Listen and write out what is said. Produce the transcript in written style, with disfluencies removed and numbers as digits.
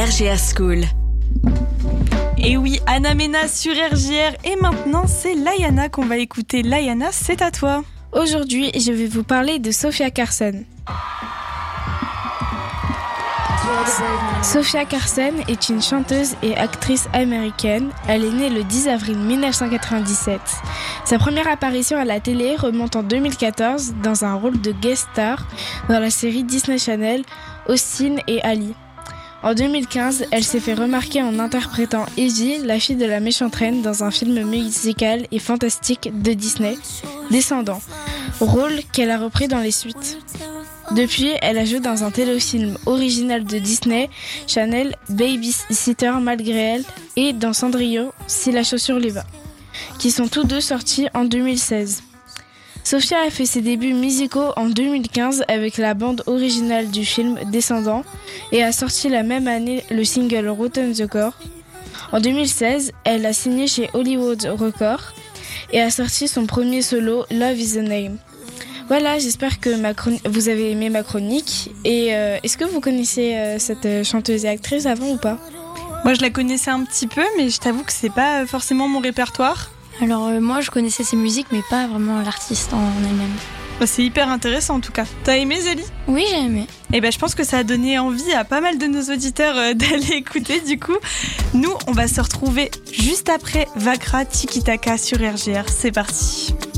RGR School. Et oui, Anna Mena sur RJR. Et maintenant, c'est Layana qu'on va écouter. Layana, c'est à toi. Aujourd'hui, je vais vous parler de Sofia Carson. Sofia Carson est une chanteuse et actrice américaine. Elle est née le 10 avril 1997. Sa première apparition à la télé remonte en 2014 dans un rôle de guest star dans la série Disney Channel Austin et Ali. En 2015, elle s'est fait remarquer en interprétant Evie, la fille de la méchante reine, dans un film musical et fantastique de Disney, Descendants, rôle qu'elle a repris dans les suites. Depuis, elle a joué dans un téléfilm original de Disney Channel, Babysitter malgré elle, et dans Cendrillon, Si la chaussure lui va, qui sont tous deux sortis en 2016. Sofia a fait ses débuts musicaux en 2015 avec la bande originale du film Descendants et a sorti la même année le single Rotten the Core. En 2016, elle a signé chez Hollywood Records et a sorti son premier solo Love is the Name. Voilà, j'espère que vous avez aimé ma chronique. Et est-ce que vous connaissez cette chanteuse et actrice avant ou pas ? Moi, je la connaissais un petit peu, mais je t'avoue que c'est pas forcément mon répertoire. Alors moi, je connaissais ses musiques, mais pas vraiment l'artiste en elle-même. Bah, c'est hyper intéressant en tout cas. T'as aimé, Zélie ? Oui, j'ai aimé. Et je pense que ça a donné envie à pas mal de nos auditeurs d'aller écouter. Du coup, nous, on va se retrouver juste après Vakra Tiki Taka sur RGR. C'est parti.